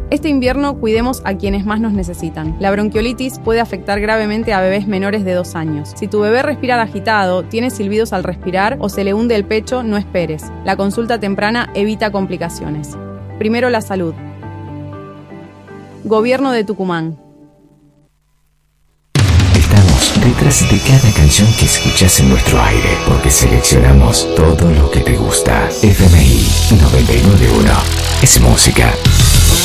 Este invierno cuidemos a quienes más nos necesitan. La bronquiolitis puede afectar gravemente a bebés menores de 2 años. Si tu bebé respira agitado, tiene silbidos al respirar o se le hunde el pecho, no esperes. La consulta temprana evita complicaciones. Primero la salud. Gobierno de Tucumán. Estamos detrás de cada canción que escuchas en nuestro aire, porque seleccionamos todo lo que te gusta. FMI 991 es música.